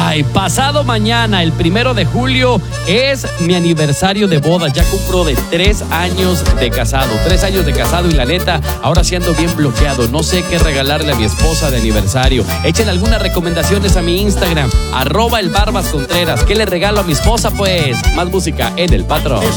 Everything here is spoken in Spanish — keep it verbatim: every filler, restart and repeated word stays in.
Ay, pasado mañana, el primero de julio, es mi aniversario de boda. Ya cumplo de tres años de casado. Tres años de casado y la neta, ahora sí ando bien bloqueado. No sé qué regalarle a mi esposa de aniversario. Echen algunas recomendaciones a mi Instagram, arroba el Barbas Contreras. ¿Qué le regalo a mi esposa? Pues más música en El Patrón.